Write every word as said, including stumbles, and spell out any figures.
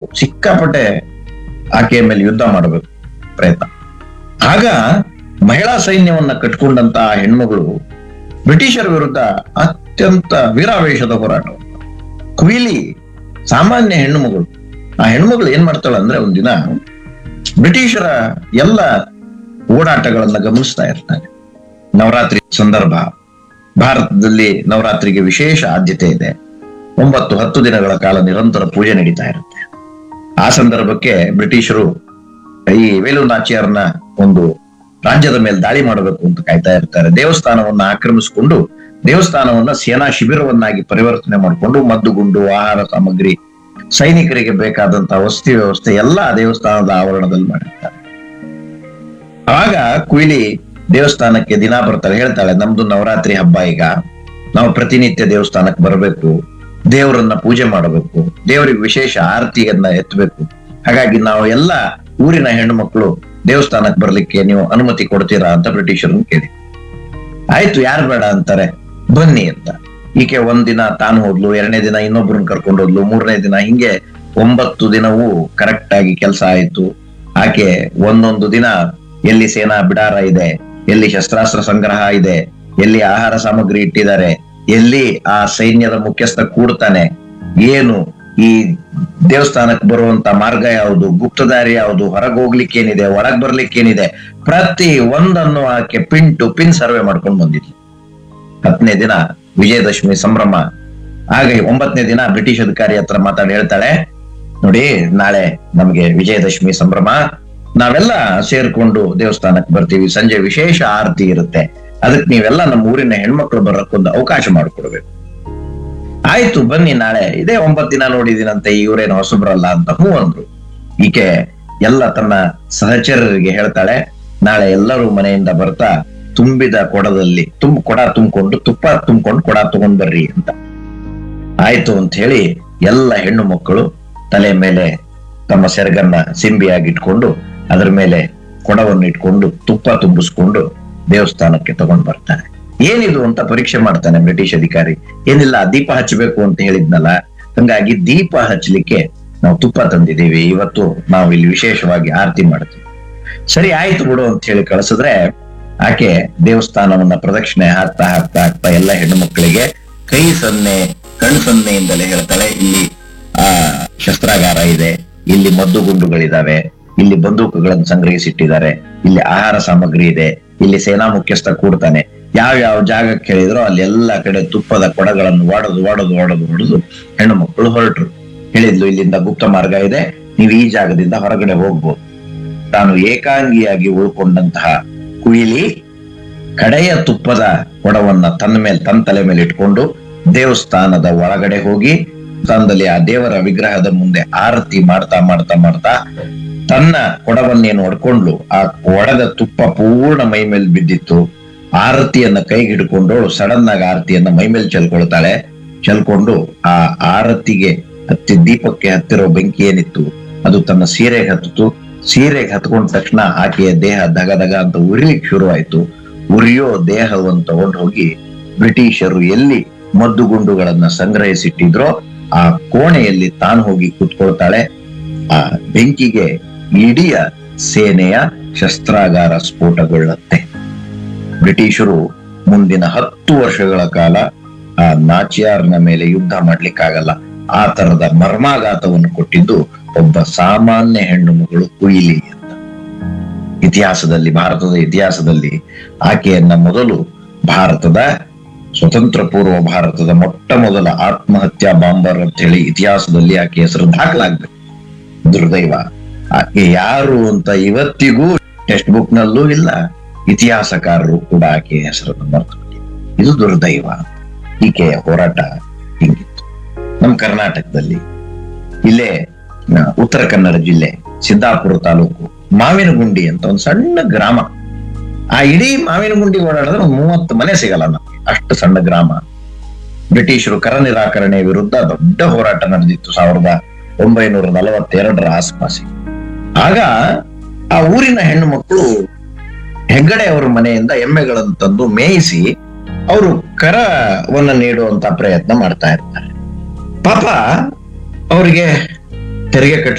ಸಿಕ್ಕಾಪಟ್ಟೆ ಆಕೆಯ ಮೇಲೆ ಯುದ್ಧ ಮಾಡಬೇಕು ಪ್ರಯತ್ನ. ಆಗ ಮಹಿಳಾ ಸೈನ್ಯವನ್ನ ಕಟ್ಕೊಂಡಂತ ಹೆಣ್ಮಗಳು ಬ್ರಿಟಿಷರ ವಿರುದ್ಧ ಅತ್ಯಂತ ವೀರಾವೇಶದ ಹೋರಾಟ. ಕ್ವೀಲಿ ಸಾಮಾನ್ಯ ಹೆಣ್ಣು ಮಗಳು. ಆ ಹೆಣ್ಮಗಳು ಏನ್ ಮಾಡ್ತಾಳ ಅಂದ್ರೆ ಒಂದಿನ ಬ್ರಿಟಿಷರ ಎಲ್ಲ ಓಡಾಟಗಳನ್ನ ಗಮನಿಸ್ತಾ ಇರ್ತಾರೆ. ನವರಾತ್ರಿ ಸಂದರ್ಭ, ಭಾರತದಲ್ಲಿ ನವರಾತ್ರಿಗೆ ವಿಶೇಷ ಆದ್ಯತೆ ಇದೆ. ಒಂಬತ್ತು ಹತ್ತು ದಿನಗಳ ಕಾಲ ನಿರಂತರ ಪೂಜೆ ನಡೀತಾ ಇರುತ್ತೆ. ಆ ಸಂದರ್ಭಕ್ಕೆ ಬ್ರಿಟಿಷರು ಈ ವೇಲು ನಾಚಿಯಾರ್ನ ಒಂದು ರಾಜ್ಯದ ಮೇಲೆ ದಾಳಿ ಮಾಡಬೇಕು ಅಂತ ಕಾಯ್ತಾ ಇರ್ತಾರೆ. ದೇವಸ್ಥಾನವನ್ನ ಆಕ್ರಮಿಸಿಕೊಂಡು ದೇವಸ್ಥಾನವನ್ನ ಸೇನಾ ಶಿಬಿರವನ್ನಾಗಿ ಪರಿವರ್ತನೆ ಮಾಡಿಕೊಂಡು ಮದ್ದುಗುಂಡು, ಆಹಾರ ಸಾಮಗ್ರಿ, ಸೈನಿಕರಿಗೆ ಬೇಕಾದಂತಹ ವಸತಿ ವ್ಯವಸ್ಥೆ ಎಲ್ಲ ದೇವಸ್ಥಾನದ ಆವರಣದಲ್ಲಿ ಮಾಡಿರ್ತಾರೆ. ಆಗ ಕ್ವೀಲಿ ದೇವಸ್ಥಾನಕ್ಕೆ ದಿನ ಬರ್ತಾಳೆ, ಹೇಳ್ತಾಳೆ ನಮ್ದು ನವರಾತ್ರಿ ಹಬ್ಬ, ಈಗ ನಾವು ಪ್ರತಿನಿತ್ಯ ದೇವಸ್ಥಾನಕ್ಕೆ ಬರಬೇಕು, ದೇವರನ್ನ ಪೂಜೆ ಮಾಡಬೇಕು, ದೇವರಿಗೆ ವಿಶೇಷ ಆರತಿಯನ್ನ ಎತ್ತಬೇಕು. ಹಾಗಾಗಿ ನಾವು ಎಲ್ಲ ಊರಿನ ಹೆಣ್ಣು ಮಕ್ಕಳು ದೇವಸ್ಥಾನಕ್ಕೆ ಬರ್ಲಿಕ್ಕೆ ನೀವು ಅನುಮತಿ ಕೊಡ್ತೀರಾ ಅಂತ ಬ್ರಿಟಿಷರನ್ನು ಕೇಳಿ. ಆಯ್ತು, ಯಾರು ಬೇಡ ಅಂತಾರೆ, ಬನ್ನಿ ಅಂತ. ಈಕೆ ಒಂದಿನ ತಾನು ಹೋದ್ಲು, ಎರಡನೇ ದಿನ ಇನ್ನೊಬ್ಬರನ್ನ ಕರ್ಕೊಂಡು ಹೋದ್ಲು, ಮೂರನೇ ದಿನ ಹಿಂಗೆ ಒಂಬತ್ತು ದಿನವೂ ಕರೆಕ್ಟ್ ಆಗಿ ಕೆಲಸ ಆಯ್ತು. ಆಕೆ ಒಂದೊಂದು ದಿನ ಎಲ್ಲಿ ಸೇನಾ ಬಿಡಾರ ಇದೆ, ಎಲ್ಲಿ ಶಸ್ತ್ರಾಸ್ತ್ರ ಸಂಗ್ರಹ ಇದೆ, ಎಲ್ಲಿ ಆಹಾರ ಸಾಮಗ್ರಿ ಇಟ್ಟಿದ್ದಾರೆ, ಎಲ್ಲಿ ಆ ಸೈನ್ಯದ ಮುಖ್ಯಸ್ಥ ಕೂಡ್ತಾನೆ, ಏನು ಈ ದೇವಸ್ಥಾನಕ್ಕೆ ಬರುವಂತ ಮಾರ್ಗ ಯಾವುದು, ಗುಪ್ತದಾರಿ ಯಾವುದು, ಹೊರಗೆ ಹೋಗ್ಲಿಕ್ಕೆ ಏನಿದೆ, ಒಳಗ್ ಬರ್ಲಿಕ್ಕೆ ಏನಿದೆ, ಪ್ರತಿ ಒಂದನ್ನು ಆಕೆ ಪಿನ್ ಟು ಪಿನ್ ಸರ್ವೆ ಮಾಡ್ಕೊಂಡು ಬಂದಿದ್ಲು. ಹತ್ತನೇ ದಿನ ವಿಜಯದಶಮಿ ಸಂಭ್ರಮ. ಆಗ ಒಂಬತ್ತನೇ ದಿನ ಬ್ರಿಟಿಷ್ ಅಧಿಕಾರಿ ಹತ್ರ ಮಾತಾಡಿ ಹೇಳ್ತಾಳೆ, ನೋಡಿ ನಾಳೆ ನಮ್ಗೆ ವಿಜಯದಶಮಿ ಸಂಭ್ರಮ, ನಾವೆಲ್ಲ ಸೇರ್ಕೊಂಡು ದೇವಸ್ಥಾನಕ್ಕೆ ಬರ್ತೀವಿ, ಸಂಜೆ ವಿಶೇಷ ಆರತಿ ಇರುತ್ತೆ, ಅದಕ್ಕೆ ನೀವೆಲ್ಲ ನಮ್ಮ ಊರಿನ ಹೆಣ್ಮಕ್ಳು ಬರಕ್ಕೊಂದು ಅವಕಾಶ ಮಾಡಿಕೊಡ್ಬೇಕು. ಆಯ್ತು ಬನ್ನಿ ನಾಳೆ, ಇದೇ ಒಂಬತ್ತು ದಿನ ನೋಡಿದಿನಂತೆ, ಇವ್ರೇನು ಹೊಸಬ್ರಲ್ಲ ಅಂತ ಹೂ ಅಂದ್ರು. ಈಕೆ ಎಲ್ಲ ತನ್ನ ಸಹಚರರಿಗೆ ಹೇಳ್ತಾಳೆ, ನಾಳೆ ಎಲ್ಲರೂ ಮನೆಯಿಂದ ಬರ್ತಾ ತುಂಬಿದ ಕೊಡದಲ್ಲಿ ತುಂಬ ಕೊಡ ತುಂಬಿಕೊಂಡು ತುಪ್ಪ ತುಂಬಿಕೊಂಡು ಕೊಡ ತಗೊಂಡ್ ಬರ್ರಿ ಅಂತ. ಆಯ್ತು ಅಂತ ಹೇಳಿ ಎಲ್ಲ ಹೆಣ್ಣು ಮಕ್ಕಳು ತಲೆ ಮೇಲೆ ತಮ್ಮ ಸೆರಗನ್ನ ಸಿಂಬಿಯಾಗಿಟ್ಕೊಂಡು ಅದರ ಮೇಲೆ ಕೊಡವನ್ನು ಇಟ್ಕೊಂಡು ತುಪ್ಪ ತುಂಬಿಸ್ಕೊಂಡು ದೇವಸ್ಥಾನಕ್ಕೆ ತಗೊಂಡ್ ಬರ್ತಾರೆ. ಏನಿದು ಅಂತ ಪರೀಕ್ಷೆ ಮಾಡ್ತಾನೆ ಬ್ರಿಟಿಷ್ ಅಧಿಕಾರಿ. ಏನಿಲ್ಲ, ದೀಪ ಹಚ್ಚಬೇಕು ಅಂತ ಹೇಳಿದ್ನಲ್ಲ, ಹಂಗಾಗಿ ದೀಪ ಹಚ್ಚಲಿಕ್ಕೆ ನಾವು ತುಪ್ಪ ತಂದಿದ್ದೀವಿ, ಇವತ್ತು ನಾವು ಇಲ್ಲಿ ವಿಶೇಷವಾಗಿ ಆರತಿ ಮಾಡ್ತೀವಿ. ಸರಿ ಆಯ್ತು ಬಿಡು ಅಂತ ಹೇಳಿ ಕಳಿಸಿದ್ರೆ ಆಕೆ ದೇವಸ್ಥಾನವನ್ನ ಪ್ರದಕ್ಷಿಣೆ ಹಾಕ್ತಾ ಹಾಕ್ತಾ ಹಾಕ್ತಾ ಎಲ್ಲ ಹೆಣ್ಣು ಮಕ್ಕಳಿಗೆ ಕೈ ಸನ್ನೆ ಕಣ್ಣು ಸನ್ನೆಯಿಂದಲೇ ಹೇಳ್ತಾಳೆ, ಇಲ್ಲಿ ಆ ಶಸ್ತ್ರಾಗಾರ ಇದೆ, ಇಲ್ಲಿ ಮದ್ದು ಗುಂಡುಗಳಿದಾವೆ, ಇಲ್ಲಿ ಬಂದೂಕುಗಳನ್ನು ಸಂಗ್ರಹಿಸಿಟ್ಟಿದ್ದಾರೆ, ಇಲ್ಲಿ ಆಹಾರ ಸಾಮಗ್ರಿ ಇದೆ, ಇಲ್ಲಿ ಸೇನಾ ಮುಖ್ಯಸ್ಥ ಕೂಡ್ತಾನೆ, ಯಾವ ಯಾವ ಜಾಗಕ್ಕೆ ಹೇಳಿದ್ರೋ ಅಲ್ಲಿ ಎಲ್ಲಾ ಕಡೆ ತುಪ್ಪದ ಕೊಡಗಳನ್ನು ಒಡೆದು ಒಡೆದು ಒಡೆದು ಒಡೆದು ಹೆಣ್ಣು ಮಕ್ಕಳು ಹೊರಟರು. ಹೇಳಿದ್ಲು, ಇಲ್ಲಿಂದ ಗುಪ್ತ ಮಾರ್ಗ ಇದೆ, ನೀವು ಈ ಜಾಗದಿಂದ ಹೊರಗಡೆ ಹೋಗ್ಬೋದು. ತಾನು ಏಕಾಂಗಿಯಾಗಿ ಉಳ್ಕೊಂಡಂತಹ ಕ್ವೀಲಿ ಕಡೆಯ ತುಪ್ಪದ ಕೊಡವನ್ನ ತನ್ನ ಮೇಲೆ ತನ್ನ ತಲೆ ಮೇಲೆ ಇಟ್ಕೊಂಡು ದೇವಸ್ಥಾನದ ಒಳಗಡೆ ಹೋಗಿ ಸ್ಥಾನದಲ್ಲಿ ಆ ದೇವರ ವಿಗ್ರಹದ ಮುಂದೆ ಆರತಿ ಮಾಡ್ತಾ ಮಾಡ್ತಾ ಮಾಡ್ತಾ ತನ್ನ ಕೊಡವನ್ನೇನು ಹೊಡ್ಕೊಂಡ್ಲು, ಆ ಒಡೆದ ತುಪ್ಪ ಪೂರ್ಣ ಮೈ ಮೇಲೆ ಬಿದ್ದಿತ್ತು. ಆರತಿಯನ್ನ ಕೈಗೆ ಹಿಡ್ಕೊಂಡವಳು ಸಡನ್ ಆಗಿ ಆರತಿಯನ್ನ ಮೈ ಮೇಲೆ ಚೆಲ್ಕೊಳ್ತಾಳೆ. ಚೆಲ್ಕೊಂಡು ಆ ಆರತಿಗೆ ಹತ್ತಿ ದೀಪಕ್ಕೆ ಹತ್ತಿರೋ ಬೆಂಕಿ ಏನಿತ್ತು ಅದು ತನ್ನ ಸೀರೆಗೆ ಹತ್ತಿತು. ಸೀರೆಗೆ ಹತ್ಕೊಂಡ ತಕ್ಷಣ ಆಕೆಯ ದೇಹ ದಗ ದಗ ಅಂತ ಉರಿಲಿಕ್ಕೆ ಶುರು ಆಯ್ತು. ಉರಿಯೋ ದೇಹವನ್ನು ತಗೊಂಡು ಹೋಗಿ ಬ್ರಿಟಿಷರು ಎಲ್ಲಿ ಮದ್ದುಗುಂಡುಗಳನ್ನ ಸಂಗ್ರಹಿಸಿಟ್ಟಿದ್ರೋ ಆ ಕೋಣೆಯಲ್ಲಿ ತಾನು ಹೋಗಿ ಕೂತ್ಕೊಳ್ತಾಳೆ. ಆ ಬೆಂಕಿಗೆ ಇಡೀ ಸೇನೆಯ ಶಸ್ತ್ರಾಗಾರ ಸ್ಫೋಟಗೊಳ್ಳುತ್ತೆ. ಬ್ರಿಟಿಷರು ಮುಂದಿನ ಹತ್ತು ವರ್ಷಗಳ ಕಾಲ ಆ ನಾಚಿಯಾರ್ನ ಮೇಲೆ ಯುದ್ಧ ಮಾಡ್ಲಿಕ್ಕಾಗಲ್ಲ, ಆ ತರದ ಮರ್ಮಾಘಾತವನ್ನು ಕೊಟ್ಟಿದ್ದು ಒಬ್ಬ ಸಾಮಾನ್ಯ ಹೆಣ್ಣು ಮಗಳು ಕ್ವೀಲಿ ಅಂತ. ಇತಿಹಾಸದಲ್ಲಿ, ಭಾರತದ ಇತಿಹಾಸದಲ್ಲಿ ಆಕೆಯನ್ನ ಮೊದಲು ಭಾರತದ ಸ್ವತಂತ್ರ ಪೂರ್ವ ಭಾರತದ ಮೊಟ್ಟ ಮೊದಲ ಆತ್ಮಹತ್ಯಾ ಬಾಂಬರ್ ಅಂತ ಹೇಳಿ ಇತಿಹಾಸದಲ್ಲಿ ಆಕೆ ಹೆಸರು ದಾಖಲಾಗ್ಬೇಕು. ದುರ್ದೈವ, ಆಕೆ ಯಾರು ಅಂತ ಇವತ್ತಿಗೂ ಟೆಕ್ಸ್ಟ್ ಬುಕ್ ನಲ್ಲೂ ಇಲ್ಲ, ಇತಿಹಾಸಕಾರರು ಕೂಡ ಆಕೆಯ ಹೆಸರನ್ನು ಮರೆತು ಇದು ದುರ್ದೈವ. ಈಕೆಯ ಹೋರಾಟ ಹಿಂಗಿತ್ತು. ನಮ್ಮ ಕರ್ನಾಟಕದಲ್ಲಿ ಇಲ್ಲೇ ಉತ್ತರ ಕನ್ನಡ ಜಿಲ್ಲೆ ಸಿದ್ದಾಪುರ ತಾಲೂಕು ಮಾವಿನಗುಂಡಿ ಅಂತ ಒಂದು ಸಣ್ಣ ಗ್ರಾಮ. ಆ ಇಡೀ ಮಾವಿನಗುಂಡಿ ಓಡಾಡಿದ್ರೆ ಒಂದು ಮೂವತ್ತು ಮನೆ ಸಿಗಲ್ಲ ನಮ್ಗೆ, ಅಷ್ಟು ಸಣ್ಣ ಗ್ರಾಮ. ಬ್ರಿಟಿಷರು ಕರ ನಿರಾಕರಣೆ ವಿರುದ್ಧ ದೊಡ್ಡ ಹೋರಾಟ ನಡೆದಿತ್ತು ಸಾವಿರದ ಒಂಬೈನೂರ ನಲವತ್ತೆರಡರ ಆಸ್ಪಾಸಿಗೆ. ಆಗ ಆ ಊರಿನ ಹೆಣ್ಣು ಮಕ್ಕಳು ಹೆಗ್ಗಡೆ ಅವರ ಮನೆಯಿಂದ ಎಮ್ಮೆಗಳನ್ನು ತಂದು ಮೇಯಿಸಿ ಅವರು ಕರವನ್ನ ನೀಡುವಂತ ಪ್ರಯತ್ನ ಮಾಡ್ತಾ ಇರ್ತಾರೆ. ಪಾಪ ಅವರಿಗೆ ತೆರಿಗೆ ಕಟ್ಟ